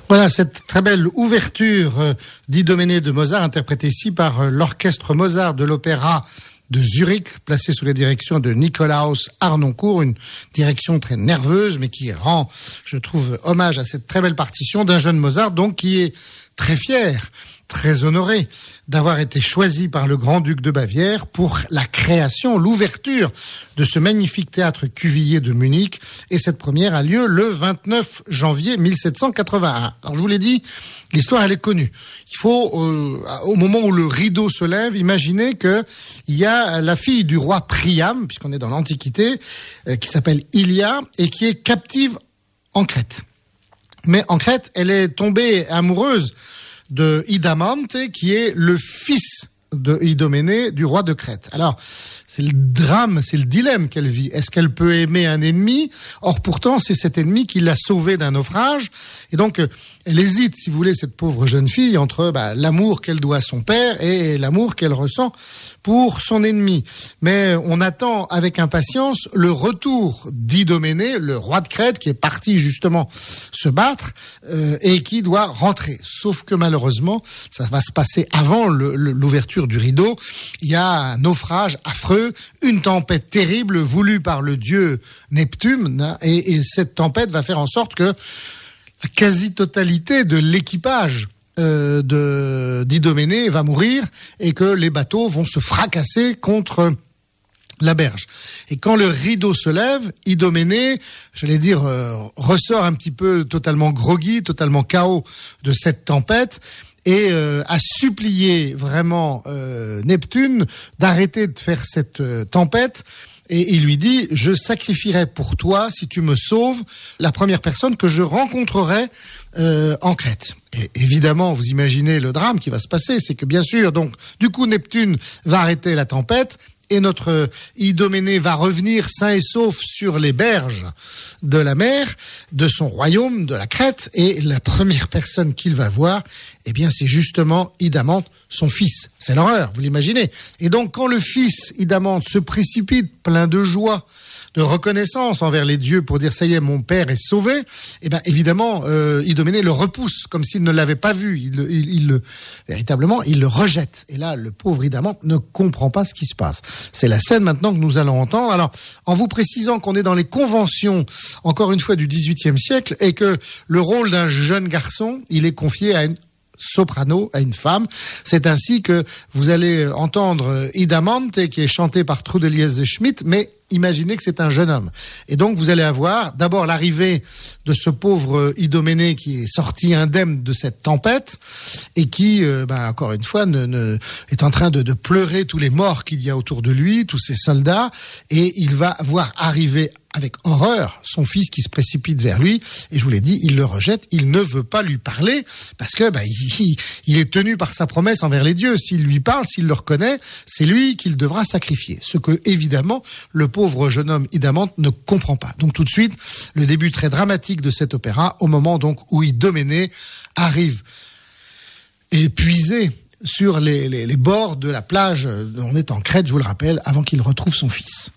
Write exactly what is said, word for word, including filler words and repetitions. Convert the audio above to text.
Voilà cette très belle ouverture euh, d'Idoménée de Mozart, interprétée ici par euh, l'orchestre Mozart de l'Opéra de Zurich, placé sous la direction de Nikolaus Harnoncourt, une direction très nerveuse, mais qui rend, je trouve, hommage à cette très belle partition d'un jeune Mozart, donc qui est très fier, très honoré d'avoir été choisi par le grand-duc de Bavière pour la création, l'ouverture de ce magnifique théâtre Cuvilliés de Munich. Et cette première a lieu le vingt-neuf janvier mille sept cent quatre-vingt-un. Alors je vous l'ai dit, l'histoire elle est connue. Il faut, euh, au moment où le rideau se lève, imaginer que il y a la fille du roi Priam, puisqu'on est dans l'Antiquité, euh, qui s'appelle Ilia et qui est captive en Crète. Mais en Crète, elle est tombée amoureuse de Idamante, qui est le fils de Idoménée, du roi de Crète. Alors, c'est le drame, c'est le dilemme qu'elle vit. Est-ce qu'elle peut aimer un ennemi ? Or, pourtant, c'est cet ennemi qui l'a sauvée d'un naufrage. Et donc, elle hésite, si vous voulez, cette pauvre jeune fille, entre bah, l'amour qu'elle doit à son père et l'amour qu'elle ressent pour son ennemi. Mais on attend avec impatience le retour d'Idoménée, le roi de Crète, qui est parti justement se battre euh, et qui doit rentrer. Sauf que malheureusement, ça va se passer avant le, le, l'ouverture du rideau. Il y a un naufrage affreux, une tempête terrible voulue par le dieu Neptune, et, et cette tempête va faire en sorte que la quasi-totalité de l'équipage euh, de d'Idoménée va mourir et que les bateaux vont se fracasser contre la berge. Et quand le rideau se lève, Idoménée, j'allais dire, euh, ressort un petit peu totalement groggy, totalement K O de cette tempête, et euh, a supplié vraiment euh, Neptune d'arrêter de faire cette euh, tempête. Et il lui dit, je sacrifierai pour toi, si tu me sauves, la première personne que je rencontrerai euh, en Crète. Et évidemment, vous imaginez le drame qui va se passer, c'est que bien sûr, donc, du coup, Neptune va arrêter la tempête, et notre Idoménée va revenir sain et sauf sur les berges de la mer, de son royaume, de la Crète, et la première personne qu'il va voir, eh bien, c'est justement Idamante, son fils. C'est l'horreur, vous l'imaginez. Et donc, quand le fils, Idamante, se précipite plein de joie, de reconnaissance envers les dieux pour dire « ça y est, mon père est sauvé », eh bien, évidemment, euh, Idoménée le repousse, comme s'il ne l'avait pas vu. Il, il, il le, véritablement, il le rejette. Et là, le pauvre Idamante ne comprend pas ce qui se passe. C'est la scène maintenant que nous allons entendre. Alors, en vous précisant qu'on est dans les conventions, encore une fois, du dix-huitième siècle, et que le rôle d'un jeune garçon, il est confié à une soprano, à une femme. C'est ainsi que vous allez entendre Idamante, qui est chantée par Trudeliese Schmidt, mais imaginez que c'est un jeune homme. Et donc, vous allez avoir d'abord l'arrivée de ce pauvre Idoménée qui est sorti indemne de cette tempête et qui, euh, ben, encore une fois, ne, ne, est en train de, de pleurer tous les morts qu'il y a autour de lui, tous ses soldats, et il va voir arriver avec horreur son fils qui se précipite vers lui, et je vous l'ai dit, il le rejette, il ne veut pas lui parler, parce que bah, il, il est tenu par sa promesse envers les dieux. S'il lui parle, s'il le reconnaît, c'est lui qu'il devra sacrifier. Ce que, évidemment, le pauvre jeune homme Idamante ne comprend pas. Donc tout de suite, le début très dramatique de cet opéra, au moment donc où Idoménée arrive épuisé sur les, les, les bords de la plage. On est en Crète, je vous le rappelle, avant qu'il retrouve son fils.